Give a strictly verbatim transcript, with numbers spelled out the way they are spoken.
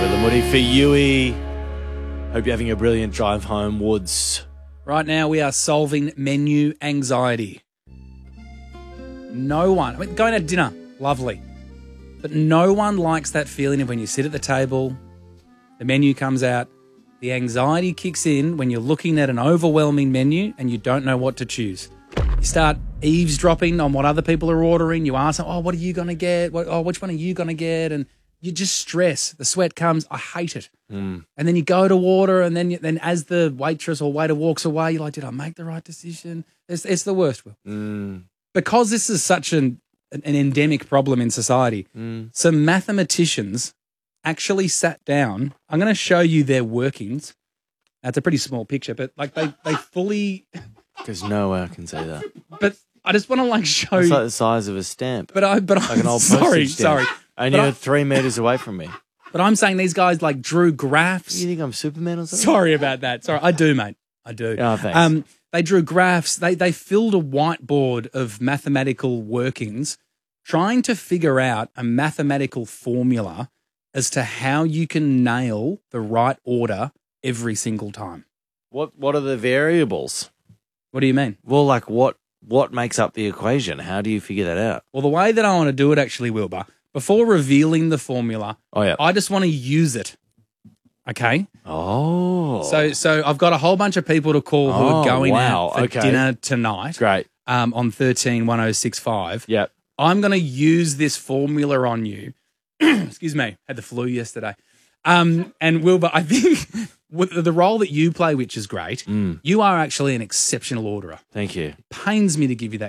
Will and Woody for Yui. Hope you're having a brilliant drive home, Woods. Right now we are solving menu anxiety. No one, I mean, going to dinner, lovely. But no one likes that feeling of when you sit at the table, the menu comes out, the anxiety kicks in when you're looking at an overwhelming menu and you don't know what to choose. You start eavesdropping on what other people are ordering. You ask them, oh, what are you going to get? What, oh, which one are you going to get? And you just stress. The sweat comes. I hate it. Mm. And then you go to order, and then you, then as the waitress or waiter walks away, you're like, did I make the right decision? It's, it's the worst, Will. Mm. Because this is such an, an endemic problem in society, Mm. some mathematicians actually sat down. I'm going to show you their workings. That's a pretty small picture, but like they, they fully... There's no way I can say that. But I just want to like show It's you... like the size of a stamp. But I, but like I'm an old sorry, postage stamp. sorry. And But you're I- three metres away from me. But I'm saying these guys like drew graphs. You think I'm Superman or something? Sorry about that. Sorry, I do, mate. I do. Oh, thanks. Um, they drew graphs. They they filled a whiteboard of mathematical workings, trying to figure out a mathematical formula as to how you can nail the right order every single time. What What are the variables? What do you mean? Well, like what what makes up the equation? How do you figure that out? Well, the way that I want to do it, actually, Wilbur, before revealing the formula, Oh, yeah. I just want to use it. Okay. Oh. So, so I've got a whole bunch of people to call who Oh, are going wow. out for Okay. dinner tonight. Great. Um, on thirteen one oh six five. Yep. I'm going to use this formula on you. Excuse me. Had the flu yesterday. Um, and Wilbur, I think with the role that you play, which is great, Mm. you are actually an exceptional orderer. Thank you. It pains me to give you that